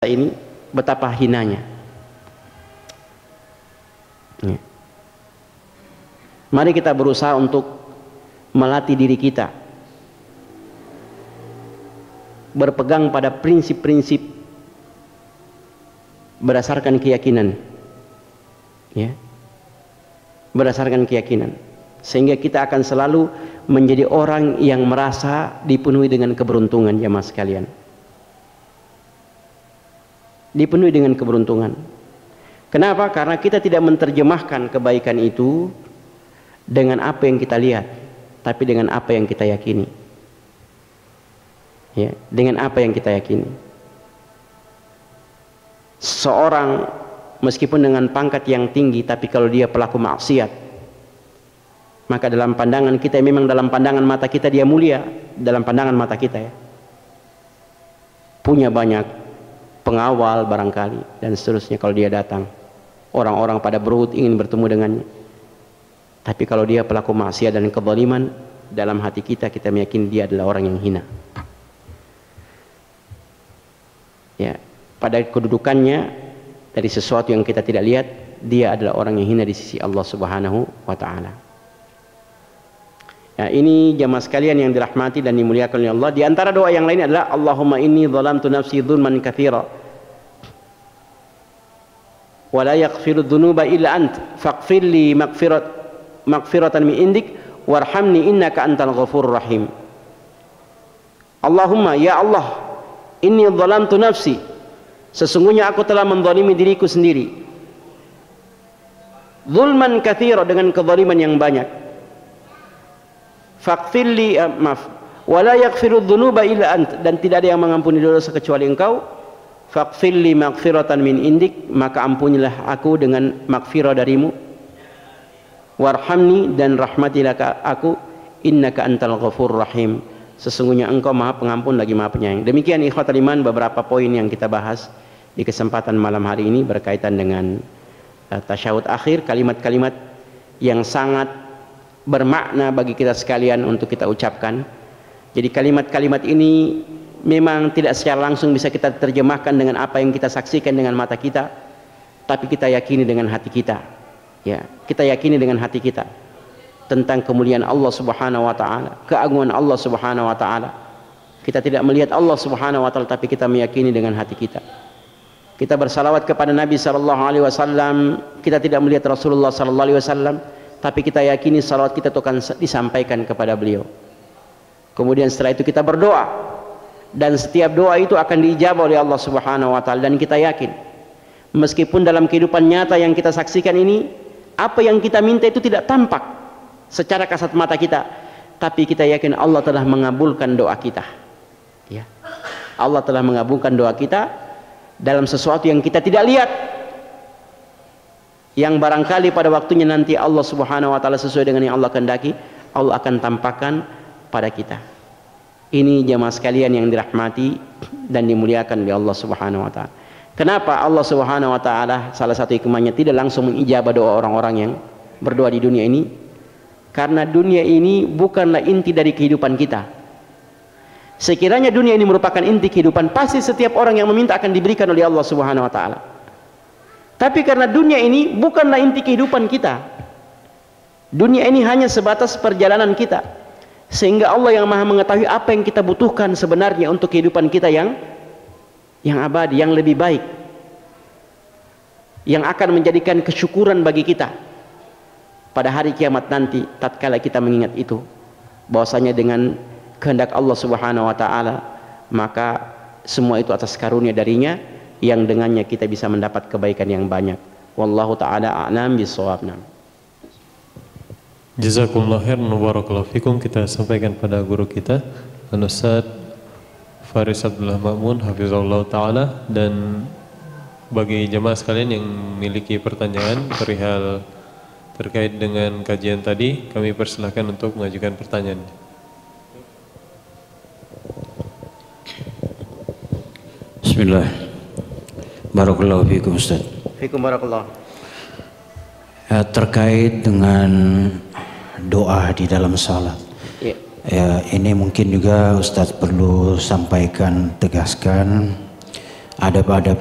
ini betapa hinanya. Ya. Mari kita berusaha untuk melatih diri kita berpegang pada prinsip-prinsip berdasarkan keyakinan, ya, berdasarkan keyakinan, sehingga kita akan selalu menjadi orang yang merasa dipenuhi dengan keberuntungan, jamaah sekalian. Dipenuhi dengan keberuntungan. Kenapa? Karena kita tidak menerjemahkan kebaikan itu dengan apa yang kita lihat, tapi dengan apa yang kita yakini. Ya, dengan apa yang kita yakini. Seorang meskipun dengan pangkat yang tinggi, tapi kalau dia pelaku maksiat, maka dalam pandangan kita, memang dalam pandangan mata kita dia mulia, dalam pandangan mata kita, ya, punya banyak pengawal barangkali dan seterusnya. Kalau dia datang, orang-orang pada berebut ingin bertemu dengannya. Tapi kalau dia pelaku maksiat dan kezaliman, dalam hati kita meyakini dia adalah orang yang hina. Ya, pada kedudukannya dari sesuatu yang kita tidak lihat, dia adalah orang yang hina di sisi Allah Subhanahu wa taala. Ya, ini jamaah sekalian yang dirahmati dan dimuliakan oleh Allah. Di antara doa yang lain adalah Allahumma inni zalamtu nafsi dzulman katsira wa la yaghfiru dzunuba illa ant faghfir li maghfiratan min indik warhamni innaka antal ghafurur rahim. Allahumma, ya Allah, inni zalamtu nafsi, sesungguhnya aku telah menzalimi diriku sendiri, zulman katsira, dengan kezaliman yang banyak. Faghfirli, wala yaghfiru dzunuba illa ant, dan tidak ada yang mengampuni dosa kecuali Engkau. Faghfirli maghfiratan min indik, maka ampunilah aku dengan maghfirah darimu. Warhamni, dan rahmatilah aku, innaka antal ghafurur rahim, sesungguhnya Engkau Maha Pengampun lagi Maha Penyayang. Demikian ikhwatul iman beberapa poin yang kita bahas di kesempatan malam hari ini berkaitan dengan tasyahud akhir, kalimat-kalimat yang sangat bermakna bagi kita sekalian untuk kita ucapkan. Jadi kalimat-kalimat ini memang tidak secara langsung bisa kita terjemahkan dengan apa yang kita saksikan dengan mata kita, tapi kita yakini dengan hati kita. Ya, kita yakini dengan hati kita tentang kemuliaan Allah Subhanahu wa taala, keagungan Allah Subhanahu wa taala. Kita tidak melihat Allah Subhanahu wa taala, tapi kita meyakini dengan hati kita. Kita bersalawat kepada Nabi sallallahu alaihi wasallam, kita tidak melihat Rasulullah sallallahu alaihi wasallam, tapi kita yakini salawat kita itu akan disampaikan kepada beliau. Kemudian setelah itu kita berdoa, dan setiap doa itu akan diijabah oleh Allah Subhanahu wa taala. Dan kita yakin, meskipun dalam kehidupan nyata yang kita saksikan ini, apa yang kita minta itu tidak tampak secara kasat mata kita, tapi kita yakin Allah telah mengabulkan doa kita. Ya, Allah telah mengabulkan doa kita dalam sesuatu yang kita tidak lihat, yang barangkali pada waktunya nanti Allah Subhanahu wa taala sesuai dengan yang Allah kehendaki, Allah akan tampakkan pada kita. Ini jamaah sekalian yang dirahmati dan dimuliakan oleh Allah Subhanahu wa taala. Kenapa Allah Subhanahu wa taala salah satu hikmahnya tidak langsung mengijabah doa orang-orang yang berdoa di dunia ini? Karena dunia ini bukanlah inti dari kehidupan kita. Sekiranya dunia ini merupakan inti kehidupan, pasti setiap orang yang meminta akan diberikan oleh Allah Subhanahu wa taala. Tapi karena dunia ini bukanlah inti kehidupan kita, dunia ini hanya sebatas perjalanan kita, sehingga Allah yang Maha mengetahui apa yang kita butuhkan sebenarnya untuk kehidupan kita yang abadi, yang lebih baik, yang akan menjadikan kesyukuran bagi kita pada hari kiamat nanti, tatkala kita mengingat itu, bahwasanya dengan kehendak Allah Subhanahu wa taala, maka semua itu atas karunia darinya, yang dengannya kita bisa mendapat kebaikan yang banyak. Wallahu taala a'lam bishawab. Jazakumullah khairan wa barakallahu fikum. Kita sampaikan pada guru kita Ustaz Faris Abdullah Ma'mun hafizahullah taala. Dan bagi jemaah sekalian yang memiliki pertanyaan perihal terkait dengan kajian tadi, kami persilahkan untuk mengajukan pertanyaan. Bismillah. Barakallahu fikum Ustaz. Fikum barakallah. Terkait dengan doa di dalam salat. Ya. Ya, ini mungkin juga Ustaz perlu sampaikan, tegaskan adab-adab